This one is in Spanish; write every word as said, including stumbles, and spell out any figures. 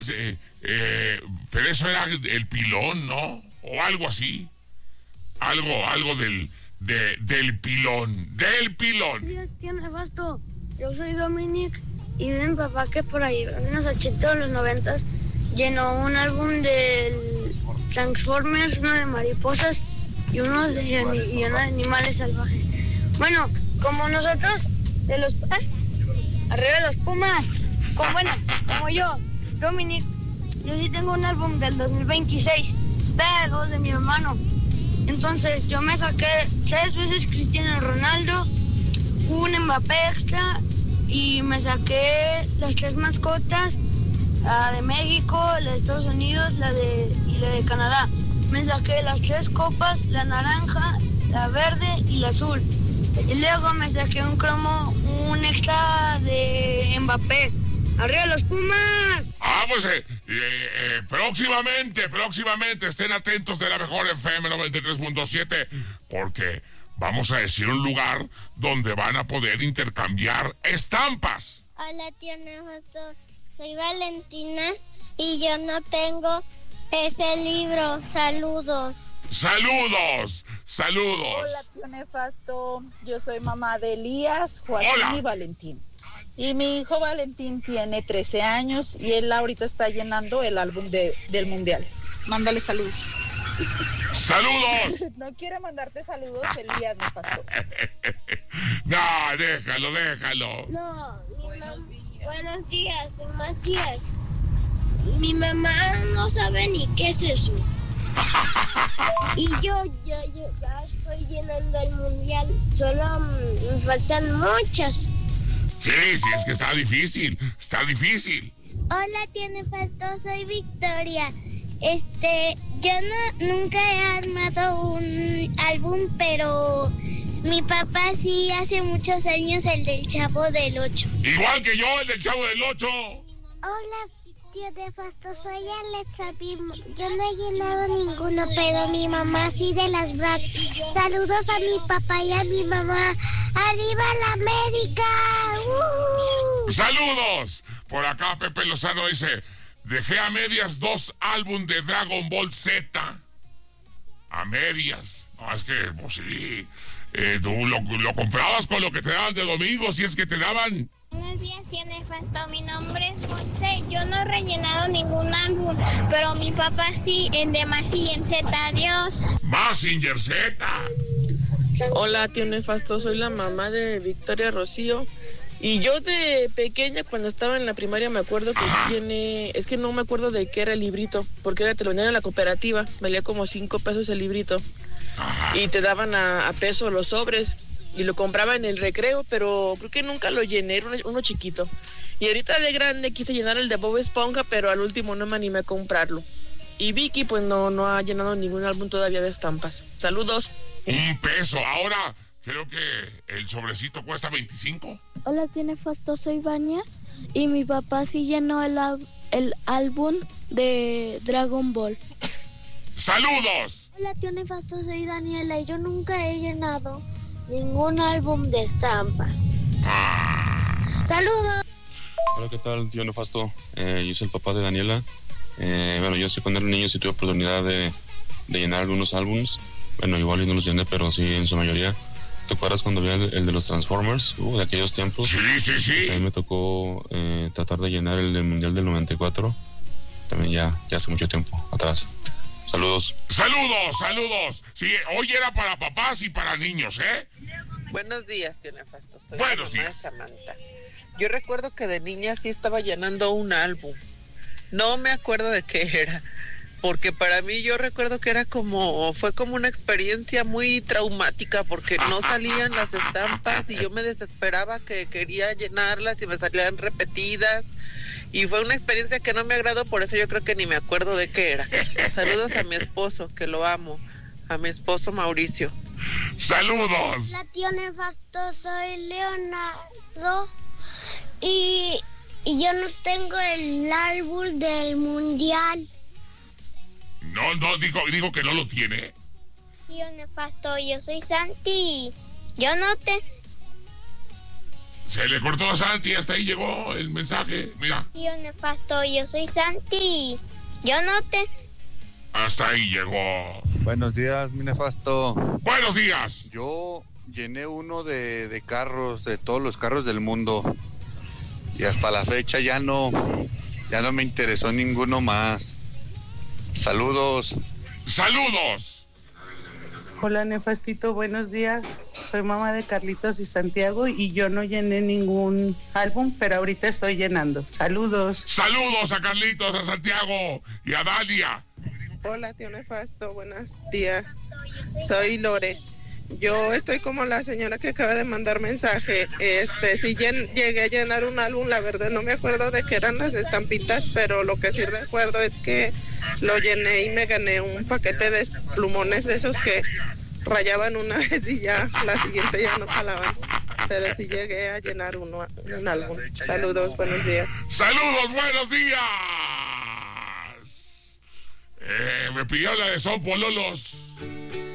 Eh, eh, pero eso era el pilón, ¿no? O algo así. Algo, algo del, de, del pilón. Del pilón. Días, tío Nefasto. Yo soy Dominic y de mi papá que por ahí en los ochenta o los noventas llenó un álbum del Transformers, uno de mariposas y uno de, y uno de animales salvajes. Bueno, como nosotros de los arriba de los Pumas, como bueno, como yo, Dominic, yo sí tengo un álbum del dos mil veintiséis, pero de mi hermano. Entonces yo me saqué tres veces Cristiano Ronaldo, un Mbappé extra y me saqué las tres mascotas, la de México, la de Estados Unidos, la de y la de Canadá. Me saqué las tres copas, la naranja, la verde y la azul. Y luego me saqué un cromo, un extra de Mbappé. ¡Arriba los Pumas! Ah, pues eh, eh, eh, próximamente, próximamente estén atentos de la mejor F M noventa y tres punto siete porque vamos a decir un lugar donde van a poder intercambiar estampas. Hola, tío Nefasto. Soy Valentina y yo no tengo ese libro. Saludos. ¡Saludos! ¡Saludos! Hola, tío Nefasto. Yo soy mamá de Elías, Joaquín Hola. y Valentín. Y mi hijo Valentín tiene trece años y él ahorita está llenando el álbum de, del Mundial. Mándale saludos. ¡Saludos! No quiere mandarte saludos, Elías Nefasto. No, déjalo, déjalo. No, buenos días. Buenos días, soy Matías. Mi mamá no sabe ni qué es eso. Y yo, yo, yo ya estoy llenando el mundial. Solo um, me faltan muchas. Sí, sí, es que está difícil, está difícil. Hola, tío Nefasto. Soy Victoria. Este, yo no, nunca he armado un álbum, pero mi papá sí hace muchos años el del Chavo del Ocho. Igual que yo, el del Chavo del Ocho. Hola, tío Nefasto, soy Alexa. Yo no he llenado ninguno, pero mi mamá sí de las Bratz. Saludos a mi papá y a mi mamá. ¡Arriba la América! ¡Uh! ¡Saludos! Por acá Pepe Lozano dice, dejé a medias dos álbum de Dragon Ball Z. A medias. No, es que, pues sí, eh, tú lo, lo comprabas con lo que te daban de domingo, si es que te daban. Buenos días, tío Nefasto. Mi nombre es Monse. Yo no he rellenado ningún álbum, pero mi papá sí, en de Mazinger Z. Adiós. Mazinger Z. Hola, tío Nefasto. Soy la mamá de Victoria Rocío. Y yo de pequeña, cuando estaba en la primaria, me acuerdo que sí llené... Es que no me acuerdo de qué era el librito, porque era, te lo vendían en la cooperativa. Valía como cinco pesos el librito. Y te daban a, a peso los sobres. Y lo compraba en el recreo, pero creo que nunca lo llené, era uno, uno chiquito. Y ahorita de grande quise llenar el de Bob Esponja, pero al último no me animé a comprarlo. Y Vicky pues no, no ha llenado ningún álbum todavía de estampas. Saludos. Un peso, ahora creo que el sobrecito cuesta veinticinco. Hola, tío Nefasto, soy Vania y mi papá sí llenó el, el álbum de Dragon Ball. ¡Saludos! Hola, tío Nefasto, soy Daniela y yo nunca he llenado ningún álbum de estampas. Ah. ¡Saludos! Hola, ¿qué tal, tío Nefasto? Eh, yo soy el papá de Daniela. Eh, bueno, yo sé cuando era niño sí tuve oportunidad de, de llenar algunos álbums. Bueno, igual yo no los llené, pero sí en su mayoría. ¿Te acuerdas cuando había el, el de los Transformers? Uh, de aquellos tiempos. Sí, sí, sí. A mí me tocó eh, tratar de llenar el del Mundial del noventa y cuatro. También ya, ya hace mucho tiempo atrás. Saludos. Saludos, saludos. Sí, hoy era para papás y para niños, ¿eh? Buenos días, tío Nefasto. Soy Buenos la mamá días. de Samantha. Yo recuerdo que de niña sí estaba llenando un álbum. No me acuerdo de qué era, porque para mí yo recuerdo que era como, fue como una experiencia muy traumática, porque no salían las estampas y yo me desesperaba que quería llenarlas y me salían repetidas. Y fue una experiencia que no me agradó, por eso yo creo que ni me acuerdo de qué era. Saludos a mi esposo, que lo amo, a mi esposo Mauricio. ¡Saludos! Hola, tío Nefasto, soy Leonardo y, y yo no tengo el álbum del Mundial. No, no, digo, digo que no lo tiene. Tío Nefasto, yo soy Santi. Yo no te... Se le cortó a Santi, hasta ahí llegó el mensaje. Mira. Tío Nefasto, yo soy Santi. Yo no te... Hasta ahí llegó. Buenos días, mi Nefasto. Buenos días. Yo llené uno de, de carros, de todos los carros del mundo. Y hasta la fecha ya no, ya no me interesó ninguno más. Saludos. Saludos. Hola Nefastito, buenos días. Soy mamá de Carlitos y Santiago y yo no llené ningún álbum, pero ahorita estoy llenando. Saludos. Saludos a Carlitos, a Santiago y a Dalia. Hola tío Nefasto, buenos días. Soy Lore. Yo estoy como la señora que acaba de mandar mensaje. Este, sí llen, llegué a llenar un álbum, la verdad no me acuerdo de qué eran las estampitas, pero lo que sí recuerdo es que lo llené y me gané un paquete de plumones de esos que rayaban una vez y ya la siguiente ya no jalaban. Pero sí llegué a llenar uno, un álbum. Saludos, buenos días. Saludos, buenos días. Eh, me pidió la de Son Pololos.